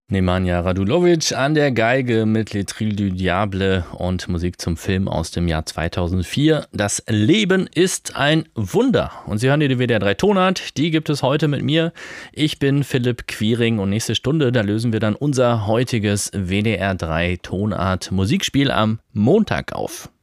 Nemanja Radulovic an der Geige mit Les Trilles du Diable und Musik zum Film aus dem Jahr 2004. Das Leben ist ein Wunder. Und Sie hören die WDR 3 Tonart, die gibt es heute mit mir. Ich bin Philipp Quiring und nächste Stunde, da lösen wir dann unser heutiges WDR 3 Tonart Musikspiel am Montag auf.